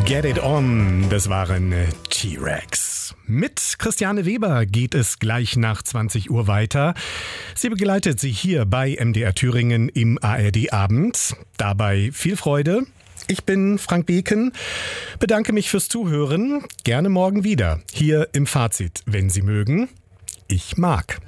Get It On, das waren T-Rex. Mit Christiane Weber geht es gleich nach 20 Uhr weiter. Sie begleitet Sie hier bei MDR Thüringen im ARD Abend. Dabei viel Freude. Ich bin Frank Beken, bedanke mich fürs Zuhören. Gerne morgen wieder, hier im Fazit, wenn Sie mögen. Ich mag.